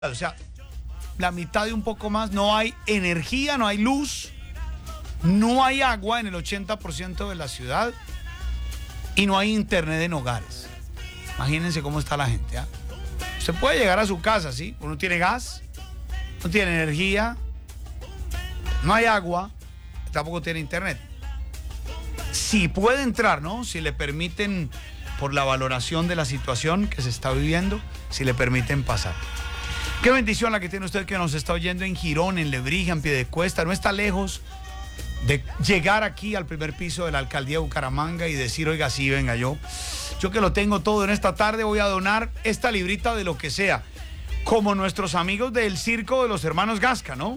O sea, la mitad de un poco más, no hay energía, no hay luz, no hay agua en el 80% de la ciudad y no hay internet en hogares. Imagínense cómo está la gente, ¿ah? Usted puede llegar a su casa, ¿sí? Uno tiene gas, no tiene energía, no hay agua, tampoco tiene internet. Si puede entrar, ¿no? Si le permiten, por la valoración de la situación que se está viviendo, si le permiten pasar. Qué bendición la que tiene usted que nos está oyendo en Girón, en Lebrija, en Piedecuesta. No está lejos de llegar aquí al primer piso de la alcaldía de Bucaramanga y decir, oiga, sí, venga, yo que lo tengo todo en esta tarde voy a donar esta librita de lo que sea. Como nuestros amigos del circo de los hermanos Gasca, ¿no?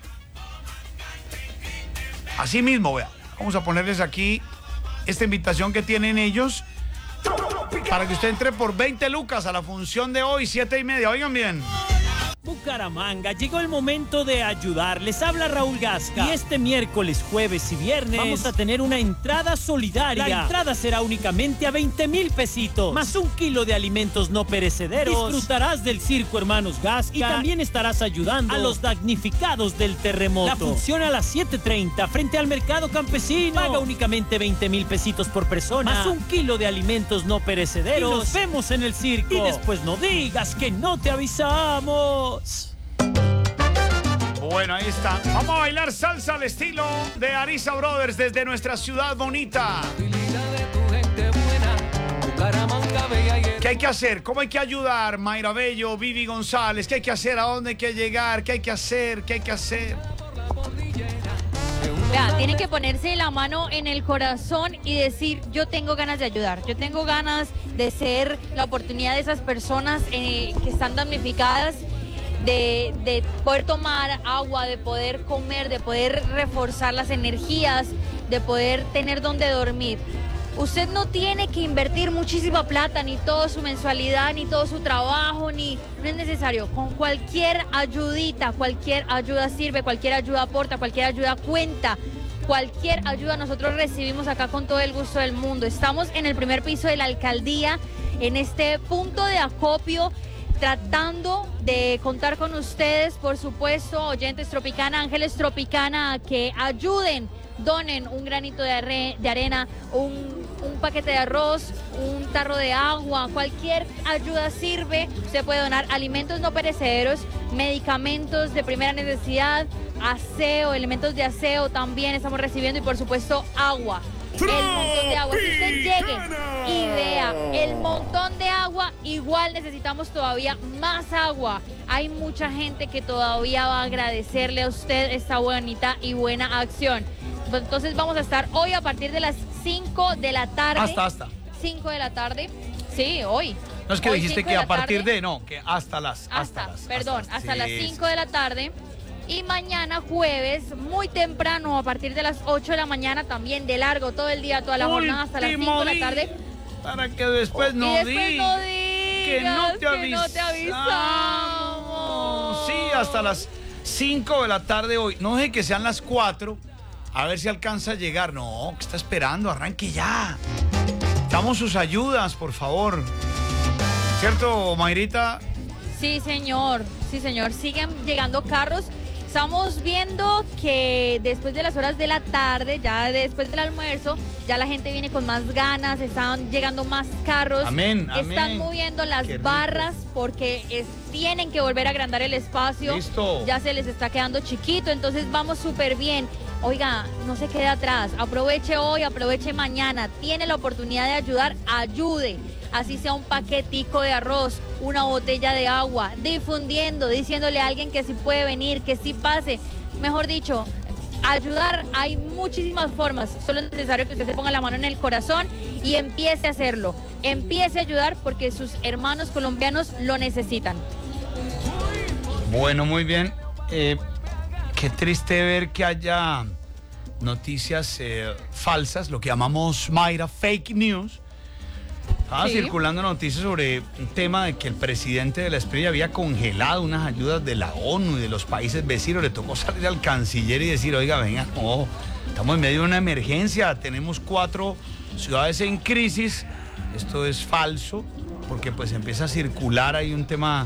Así mismo, vea. Vamos a ponerles aquí esta invitación que tienen ellos para que usted entre por 20 lucas a la función de hoy, 7:30. Oigan bien. Bucaramanga, llegó el momento de ayudar. Les habla Raúl Gasca. Y este miércoles, jueves y viernes vamos a tener una entrada solidaria. La entrada será únicamente a 20,000 pesitos, más 1 kilo de alimentos no perecederos. Disfrutarás del circo Hermanos Gasca y también estarás ayudando a los damnificados del terremoto. La función a las 7:30 frente al mercado campesino. Paga únicamente 20,000 pesitos por persona, más 1 kilo de alimentos no perecederos. Y nos vemos en el circo. Y después no digas que no te avisamos. Bueno, ahí está. Vamos a bailar salsa al estilo de Arisa Brothers desde nuestra ciudad bonita. ¿Qué hay que hacer? ¿Cómo hay que ayudar? Mayra Bello, Vivi González. ¿Qué hay que hacer? ¿A dónde hay que llegar? ¿Qué hay que hacer? ¿Qué hay que hacer? Vea, tienen que ponerse la mano en el corazón y decir, yo tengo ganas de ayudar, yo tengo ganas de ser la oportunidad de esas personas que están damnificadas, de poder tomar agua, de poder comer, de poder reforzar las energías, de poder tener donde dormir. Usted no tiene que invertir muchísima plata, ni toda su mensualidad, ni todo su trabajo, no es necesario. Con cualquier ayudita, cualquier ayuda sirve, cualquier ayuda aporta, cualquier ayuda cuenta. Cualquier ayuda nosotros recibimos acá con todo el gusto del mundo. Estamos en el primer piso de la alcaldía, en este punto de acopio, tratando de contar con ustedes, por supuesto, oyentes Tropicana, Ángeles Tropicana, a que ayuden, donen un granito de arena, un paquete de arroz, un tarro de agua, cualquier ayuda sirve. Usted puede donar alimentos no perecederos, medicamentos de primera necesidad, aseo, elementos de aseo también estamos recibiendo y por supuesto agua. El montón de agua, si usted llegue y vea el montón de agua, igual necesitamos todavía más agua. Hay mucha gente que todavía va a agradecerle a usted esta bonita y buena acción. Entonces vamos a estar hoy a partir de las 5 de la tarde. Hasta. 5 de la tarde. Sí, hoy. No es que Hoy dijiste 5 que de a la partir tarde. de, no, que hasta las. Hasta las Sí. 5 de la tarde. Y mañana jueves, muy temprano, a partir de las 8 de la mañana, también de largo, todo el día, toda la jornada, hasta las 5 de la tarde. Para que después no y después digas no digas que no te avisamos. Sí, hasta las 5 de la tarde hoy. No sé que sean las 4, a ver si alcanza a llegar. No, ¿qué está esperando? Arranque ya. Damos sus ayudas, por favor. ¿Cierto, Mayrita? Sí, señor. Siguen llegando carros. Estamos viendo que después de las horas de la tarde, ya después del almuerzo, ya la gente viene con más ganas, están llegando más carros. Amén. Están moviendo las barras porque tienen que volver a agrandar el espacio. Listo. Ya se les está quedando chiquito, entonces vamos súper bien. Oiga, no se quede atrás, aproveche hoy, aproveche mañana, tiene la oportunidad de ayudar, ayude. Así sea un paquetico de arroz, una botella de agua, difundiendo, diciéndole a alguien que sí puede venir, que sí pase. Mejor dicho, ayudar hay muchísimas formas, solo es necesario que usted se ponga la mano en el corazón y empiece a hacerlo. Empiece a ayudar porque sus hermanos colombianos lo necesitan. Bueno, muy bien. Qué triste ver que haya noticias falsas, lo que llamamos, Mayra, fake news. Estaba circulando noticias sobre un tema de que el presidente de la Esprilla había congelado unas ayudas de la ONU y de los países vecinos. Le tocó salir al canciller y decir, oiga, venga, no, estamos en medio de una emergencia, tenemos 4 ciudades en crisis. Esto es falso, porque pues empieza a circular ahí un tema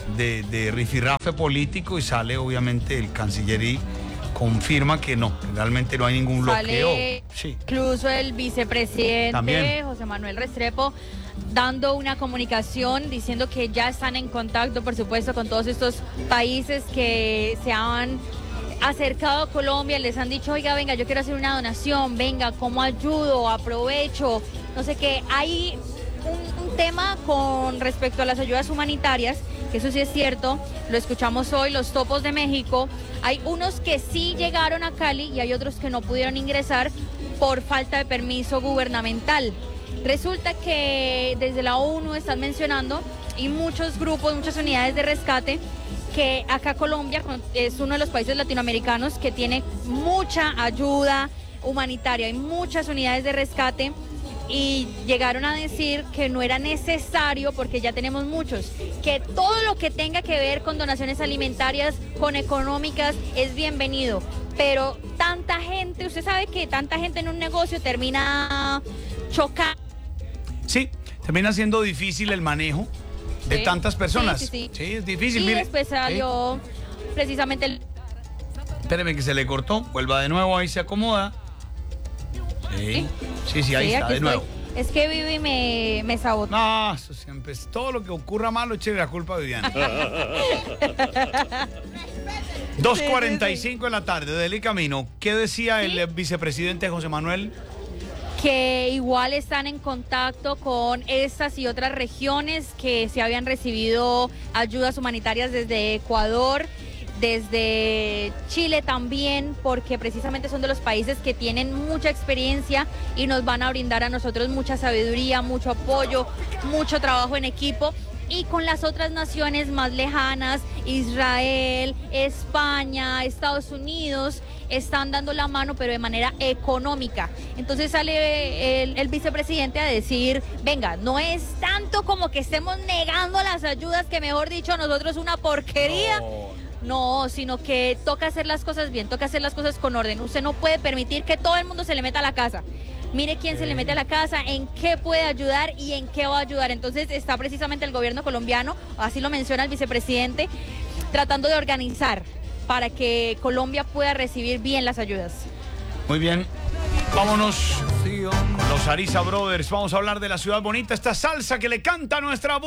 de rifirrafe político y sale obviamente el canciller y confirma que no, que realmente no hay ningún bloqueo. Sale incluso el vicepresidente También. José Manuel Restrepo dando una comunicación diciendo que ya están en contacto, por supuesto, con todos estos países que se han acercado a Colombia, les han dicho, oiga, venga, yo quiero hacer una donación, venga, ¿cómo ayudo? Aprovecho, no sé qué. Hay un tema con respecto a las ayudas humanitarias, que eso sí es cierto, lo escuchamos hoy, los topos de México. Hay unos que sí llegaron a Cali y hay otros que no pudieron ingresar por falta de permiso gubernamental. Resulta que desde la ONU están mencionando y muchos grupos, muchas unidades de rescate, que acá Colombia es uno de los países latinoamericanos que tiene mucha ayuda humanitaria, hay muchas unidades de rescate y llegaron a decir que no era necesario porque ya tenemos muchos, que todo lo que tenga que ver con donaciones alimentarias, con económicas, es bienvenido, pero tanta gente, usted sabe que tanta gente en un negocio termina chocando. Sí, termina siendo difícil el manejo de tantas personas. Sí, es difícil. Y mire. después salió precisamente el... Espéreme que se le cortó, vuelva de nuevo, ahí se acomoda. Sí, ahí está, aquí de nuevo. estoy. Es que Vivi me sabotó. No, eso siempre es todo lo que ocurra malo, échale la culpa a Viviana. 2:45 de la tarde, del camino. ¿Qué decía el vicepresidente José Manuel? Que igual están en contacto con estas y otras regiones que se habían recibido ayudas humanitarias desde Ecuador, desde Chile también, porque precisamente son de los países que tienen mucha experiencia y nos van a brindar a nosotros mucha sabiduría, mucho apoyo, mucho trabajo en equipo. Y con las otras naciones más lejanas, Israel, España, Estados Unidos, están dando la mano, pero de manera económica. Entonces sale el vicepresidente a decir, venga, no es tanto como que estemos negando las ayudas, que mejor dicho, nosotros una porquería. No, sino que toca hacer las cosas bien, toca hacer las cosas con orden. Usted no puede permitir que todo el mundo se le meta a la casa. Mire quién se le mete a la casa, en qué puede ayudar y en qué va a ayudar. Entonces está precisamente el gobierno colombiano, así lo menciona el vicepresidente, tratando de organizar para que Colombia pueda recibir bien las ayudas. Muy bien, vámonos con los Ariza Brothers. Vamos a hablar de la ciudad bonita, esta salsa que le canta a nuestra